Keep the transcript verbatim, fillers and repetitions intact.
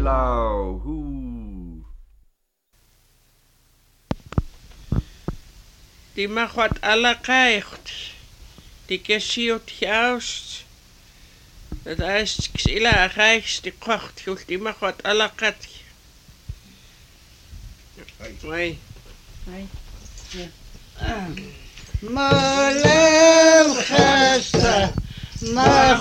blauw. Hoe. Die mag wat alle krijgt. Die kesiot juist. Dat is ila reis die kocht. Die mag wat alle kat. Nee. Nee. Ja. Malem gesta.